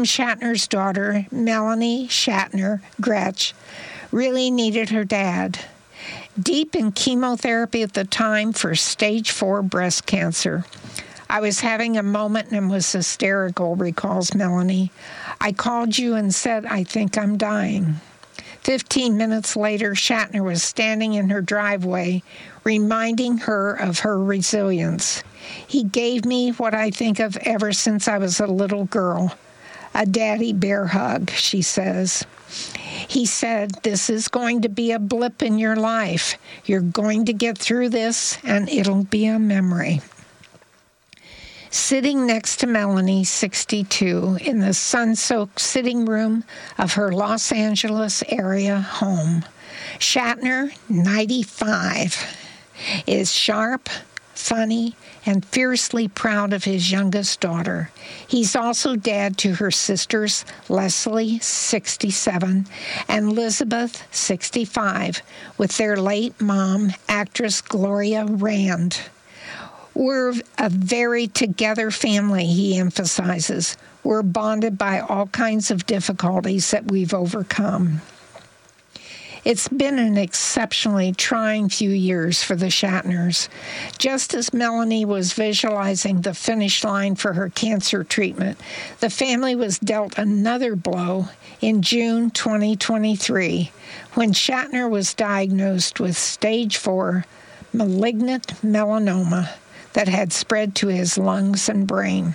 Shatner's daughter, Melanie Shatner Gretsch, really needed her dad. Deep in chemotherapy at the time for stage 4 breast cancer. I was having a moment and was hysterical, recalls Melanie. I called you and said, I think I'm dying. 15 minutes later, Shatner was standing in her driveway, reminding her of her resilience. He gave me what I think of ever since I was a little girl, a daddy bear hug, she says. He said, this is going to be a blip in your life. You're going to get through this, and it'll be a memory. Sitting next to Melanie, 62, in the sun-soaked sitting room of her Los Angeles area home. Shatner, 95, is sharp, funny, and fiercely proud of his youngest daughter. He's also dad to her sisters, Leslie, 67, and Elizabeth, 65, with their late mom, actress Gloria Rand. We're a very together family, he emphasizes. We're bonded by all kinds of difficulties that we've overcome. It's been an exceptionally trying few years for the Shatners. Just as Melanie was visualizing the finish line for her cancer treatment, the family was dealt another blow in June 2023 when Shatner was diagnosed with stage 4 malignant melanoma that had spread to his lungs and brain.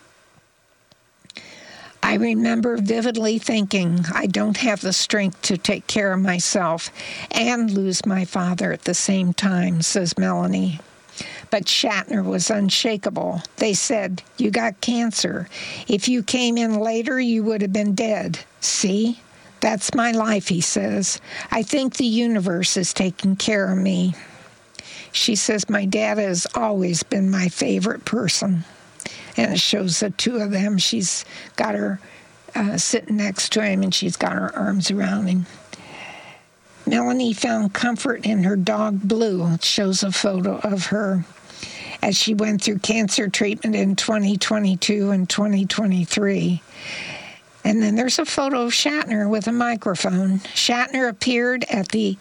I remember vividly thinking, I don't have the strength to take care of myself and lose my father at the same time, says Melanie. But Shatner was unshakable. They said, you got cancer. If you came in later, you would have been dead. See? That's my life, he says. I think the universe is taking care of me. She says, my dad has always been my favorite person. And it shows the two of them. She's got her sitting next to him, and she's got her arms around him. Melanie found comfort in her dog, Blue. It shows a photo of her as she went through cancer treatment in 2022 and 2023. And then there's a photo of Shatner with a microphone. Shatner appeared at the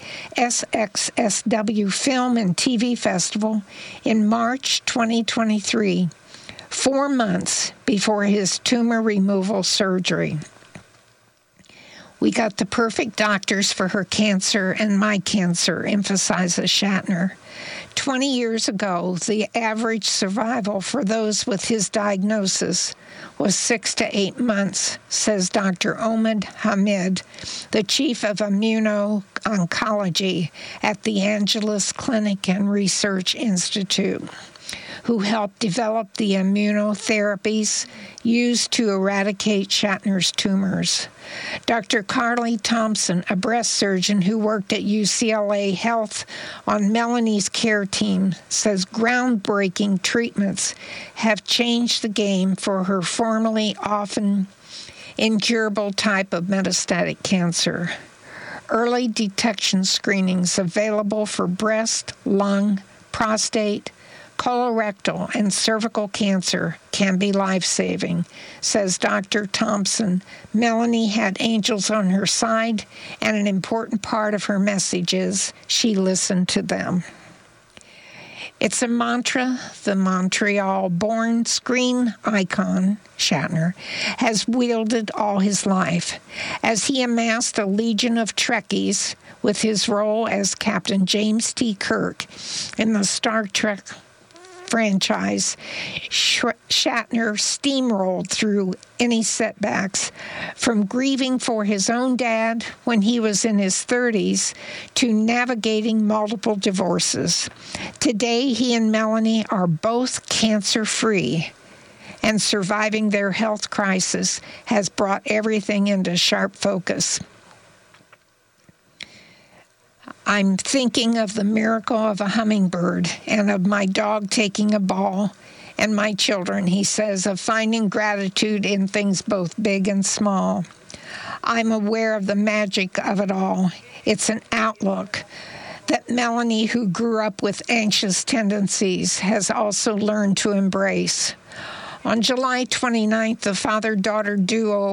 SXSW Film and TV Festival in March 2023, 4 months before his tumor removal surgery. We got the perfect doctors for her cancer and my cancer, emphasizes Shatner. 20 years ago, the average survival for those with his diagnosis was 6 to 8 months, says Dr. Omid Hamid, the chief of immuno-oncology at the Angeles Clinic and Research Institute, who helped develop the immunotherapies used to eradicate Shatner's tumors. Dr. Carly Thompson, a breast surgeon who worked at UCLA Health on Melanie's care team, says groundbreaking treatments have changed the game for her formerly often incurable type of metastatic cancer. Early detection screenings available for breast, lung, prostate, colorectal, and cervical cancer can be life-saving, says Dr. Thompson. Melanie had angels on her side, and an important part of her message is she listened to them. It's a mantra the Montreal-born screen icon, Shatner, has wielded all his life. As he amassed a legion of Trekkies with his role as Captain James T. Kirk in the Star Trek franchise, Shatner steamrolled through any setbacks, from grieving for his own dad when he was in his 30s to navigating multiple divorces. Today, he and Melanie are both cancer-free, and surviving their health crisis has brought everything into sharp focus. I'm thinking of the miracle of a hummingbird and of my dog taking a ball and my children, he says, of finding gratitude in things both big and small. I'm aware of the magic of it all. It's an outlook that Melanie, who grew up with anxious tendencies, has also learned to embrace. On July 29th, the father-daughter duo